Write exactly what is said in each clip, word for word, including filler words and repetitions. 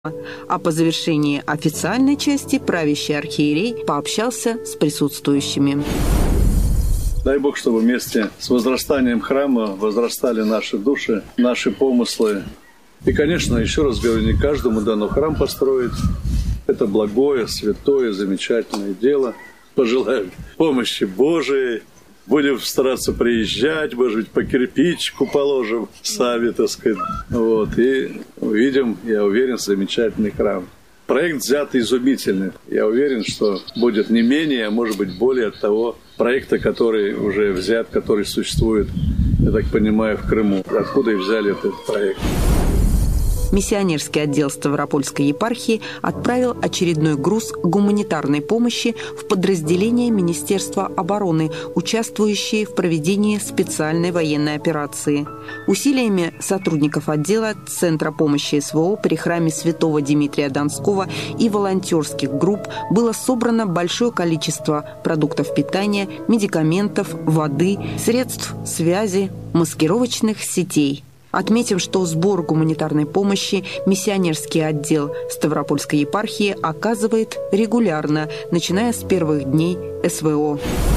А по завершении официальной части правящий архиерей пообщался с присутствующими. Дай Бог, чтобы вместе с возрастанием храма возрастали наши души, наши помыслы. И, конечно, еще раз говорю, не каждому дано храм построить. Это благое, святое, замечательное дело. Пожелаем помощи Божией. Будем стараться приезжать, может быть, по кирпичику положим сами, так сказать. Вот, и увидим, я уверен, замечательный храм. Проект взят изумительный. Я уверен, что будет не менее, а может быть, более от того проекта, который уже взят, который существует, я так понимаю, в Крыму. Откуда и взяли этот проект? Миссионерский отдел Ставропольской епархии отправил очередной груз гуманитарной помощи в подразделение Министерства обороны, участвующие в проведении специальной военной операции. Усилиями сотрудников отдела Центра помощи СВО при храме святого Дмитрия Донского и волонтерских групп было собрано большое количество продуктов питания, медикаментов, воды, средств связи, маскировочных сетей. Отметим, что сбор гуманитарной помощи миссионерский отдел Ставропольской епархии оказывает регулярно, начиная с первых дней СВО.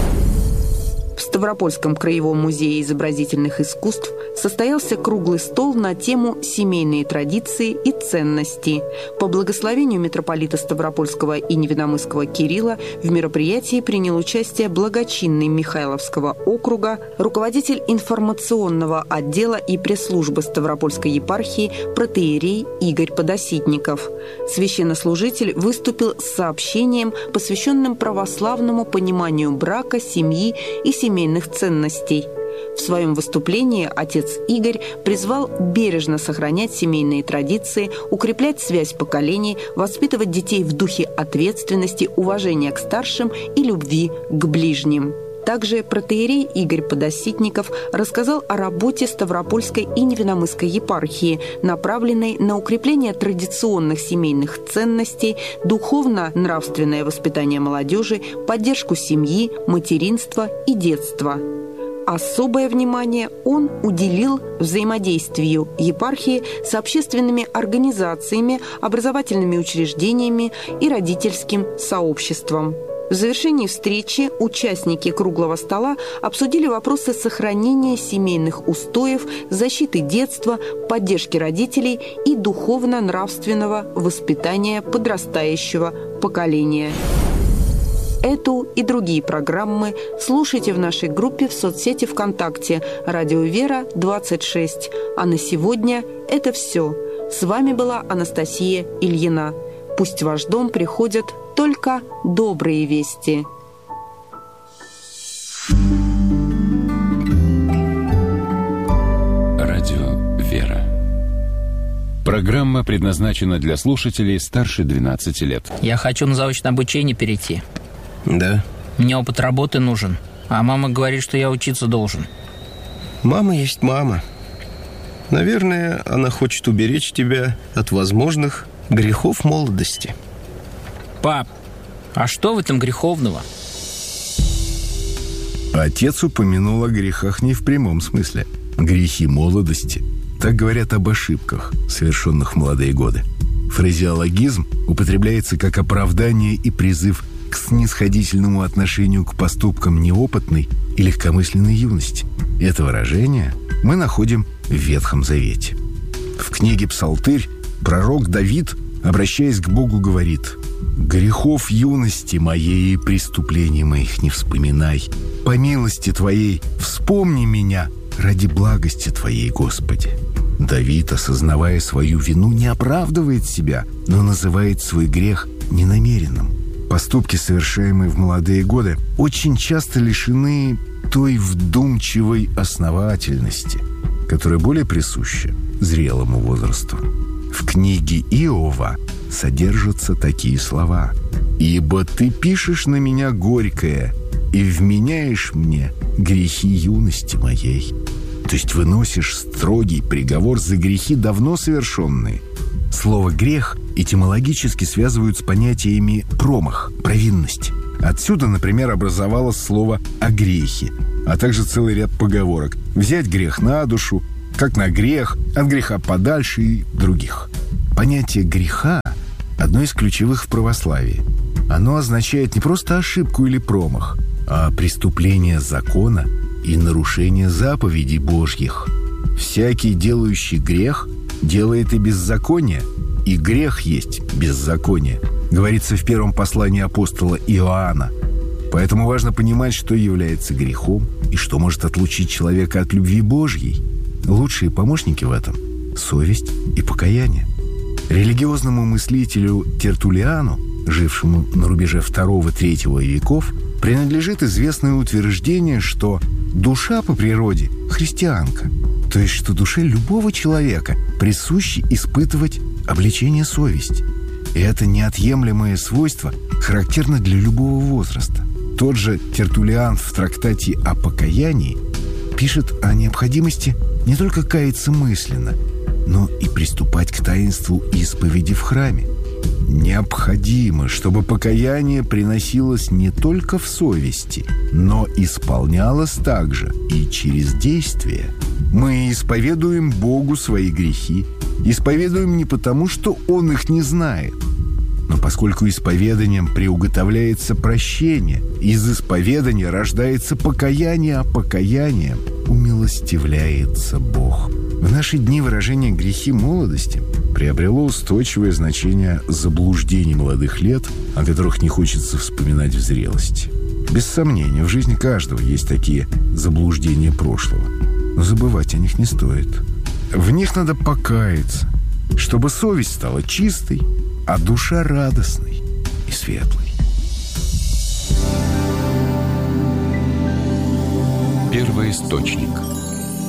В Ставропольском краевом музее изобразительных искусств состоялся круглый стол на тему «Семейные традиции и ценности». По благословению митрополита Ставропольского и Невиномысского Кирилла в мероприятии принял участие благочинный Михайловского округа, руководитель информационного отдела и пресс-службы Ставропольской епархии протоиерей Игорь Подоситников. Священнослужитель выступил с сообщением, посвященным православному пониманию брака, семьи и семейных ценностей. В своем выступлении отец Игорь призвал бережно сохранять семейные традиции, укреплять связь поколений, воспитывать детей в духе ответственности, уважения к старшим и любви к ближним. Также протоиерей Игорь Подоситников рассказал о работе Ставропольской и Невиномысской епархии, направленной на укрепление традиционных семейных ценностей, духовно-нравственное воспитание молодежи, поддержку семьи, материнства и детства. Особое внимание он уделил взаимодействию епархии с общественными организациями, образовательными учреждениями и родительским сообществом. В завершении встречи участники круглого стола обсудили вопросы сохранения семейных устоев, защиты детства, поддержки родителей и духовно-нравственного воспитания подрастающего поколения. Эту и другие программы слушайте в нашей группе в соцсети ВКонтакте «Радио Вера двадцать шесть». А на сегодня это все. С вами была Анастасия Ильина. Пусть в ваш дом приходят только добрые вести. Радио Вера. Программа предназначена для слушателей старше двенадцати лет. Я хочу на заочное обучение перейти. Да? Мне опыт работы нужен, а мама говорит, что я учиться должен. Мама есть мама. Наверное, она хочет уберечь тебя от возможных грехов молодости. Пап, а что в этом греховного? Отец упомянул о грехах не в прямом смысле. Грехи молодости. Так говорят об ошибках, совершенных в молодые годы. Фразеологизм употребляется как оправдание и призыв к снисходительному отношению к поступкам неопытной и легкомысленной юности. Это выражение мы находим в Ветхом Завете. В книге «Псалтырь» пророк Давид, обращаясь к Богу, говорит: «Грехов юности моей и преступлений моих не вспоминай. По милости Твоей вспомни меня ради благости Твоей, Господи». Давид, осознавая свою вину, не оправдывает себя, но называет свой грех ненамеренным. Поступки, совершаемые в молодые годы, очень часто лишены той вдумчивой основательности, которая более присуща зрелому возрасту. В книге Иова содержатся такие слова: «Ибо ты пишешь на меня горькое и вменяешь мне грехи юности моей». То есть выносишь строгий приговор за грехи, давно совершенные. Слово «грех» этимологически связывают с понятиями «промах», «провинность». Отсюда, например, образовалось слово «огрехи», а также целый ряд поговорок: «взять грех на душу», «как на грех», «от греха подальше» и других. Понятие греха – одно из ключевых в православии. Оно означает не просто ошибку или промах, а преступление закона и нарушение заповедей Божьих. Всякий, делающий грех, делает и беззаконие, и грех есть беззаконие, говорится в первом послании апостола Иоанна. Поэтому важно понимать, что является грехом и что может отлучить человека от любви Божьей. Лучшие помощники в этом – совесть и покаяние. Религиозному мыслителю Тертуллиану, жившему на рубеже второго-третьего веков, принадлежит известное утверждение, что душа по природе – христианка, то есть что душе любого человека присуще испытывать обличение совести. И это неотъемлемое свойство характерно для любого возраста. Тот же Тертуллиан в трактате о покаянии пишет о необходимости не только каяться мысленно, но и приступать к таинству исповеди в храме. Необходимо, чтобы покаяние приносилось не только в совести, но исполнялось также и через действие. Мы исповедуем Богу свои грехи, исповедуем не потому, что Он их не знает, но поскольку исповеданием приуготовляется прощение, из исповедания рождается покаяние, а покаянием умилостивляется Бог. В наши дни выражение «грехи молодости» приобрело устойчивое значение заблуждений молодых лет, о которых не хочется вспоминать в зрелости. Без сомнения, в жизни каждого есть такие заблуждения прошлого, но забывать о них не стоит. В них надо покаяться, чтобы совесть стала чистой, а душа радостной и светлой. Первоисточник.